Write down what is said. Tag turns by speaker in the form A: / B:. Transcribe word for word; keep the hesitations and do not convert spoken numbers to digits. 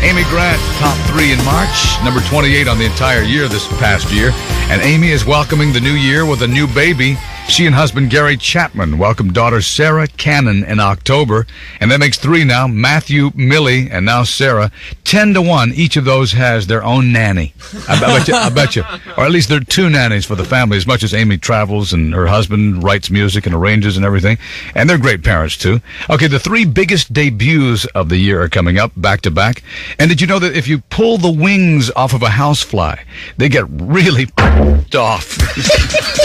A: Amy Grant, top three in March, number twenty-eight on the entire year this past year. And Amy is welcoming the new year with a new baby. She and husband Gary Chapman welcomed daughter Sarah Cannon in October. And that makes three now, Matthew, Millie, and now Sarah. Ten to one, each of those has their own nanny. I bet you, I bet you. Or at least there are two nannies for the family, as much as Amy travels and her husband writes music and arranges and everything. And they're great parents, too. Okay, the three biggest debuts of the year are coming up back to back. And did you know that if you pull the wings off of a housefly, they get really off?